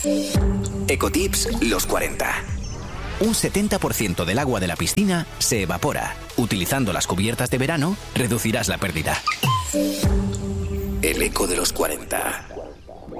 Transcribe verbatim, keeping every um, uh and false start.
Ecotips los cuarenta. Un setenta por ciento del agua de la piscina se evapora. Utilizando las cubiertas de verano, reducirás la pérdida. El eco de los cuarenta.